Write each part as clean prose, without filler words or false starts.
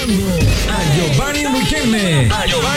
escuchando a Giovanni Riquelme.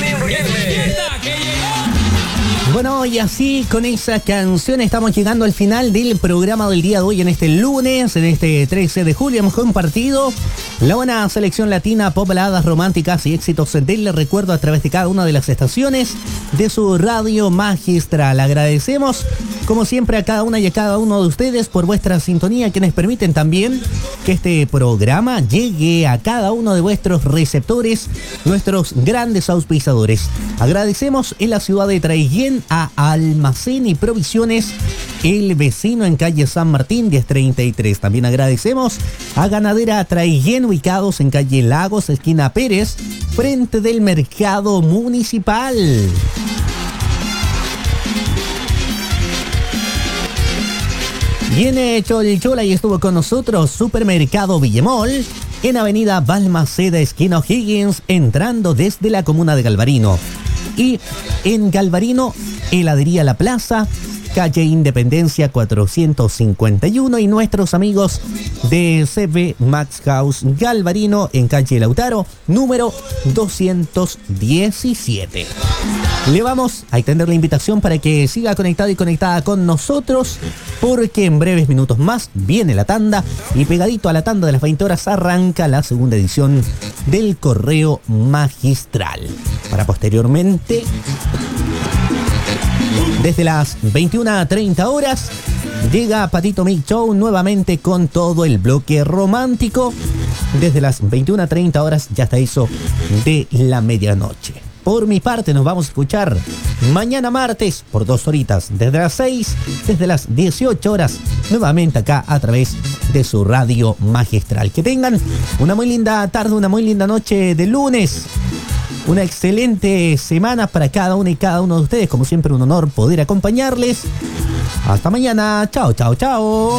Bueno, y así con esa canción estamos llegando al final del programa del día de hoy en este lunes, en este 13 de julio. Hemos compartido la buena selección latina, pop, baladas románticas y éxitos del recuerdo a través de cada una de las estaciones de su radio magistral. Agradecemos, como siempre, a cada una y a cada uno de ustedes por vuestra sintonía, quienes permiten también que este programa llegue a cada uno de vuestros receptores, nuestros grandes auspiciadores. Agradecemos en la ciudad de Traiguén a Almacén y Provisiones El Vecino en calle San Martín 1033. También agradecemos a Ganadera Traiguén, ubicados en calle Lagos, esquina Pérez, frente del mercado municipal. Viene Cholchola y estuvo con nosotros Supermercado Villemol en avenida Balmaceda, esquina O'Higgins, entrando desde la comuna de Galvarino. Y en Galvarino, heladería La Plaza, calle Independencia 451, y nuestros amigos de CB Max House Galvarino en calle Lautaro, número 217. Le vamos a extender la invitación para que siga conectado y conectada con nosotros, porque en breves minutos más viene la tanda, y pegadito a la tanda de las 20 horas arranca la segunda edición del Correo Magistral, para posteriormente, desde las 21:30 horas, llega Patito Mix Show nuevamente con todo el bloque romántico. Desde las 21:30 horas ya hasta eso de la medianoche. Por mi parte, nos vamos a escuchar mañana martes por 2 horitas, desde las 6, desde las 18 horas, nuevamente acá a través de su radio magistral. Que tengan una muy linda tarde, una muy linda noche de lunes. Una excelente semana para cada una y cada uno de ustedes. Como siempre, un honor poder acompañarles. Hasta mañana. Chao, chao, chao.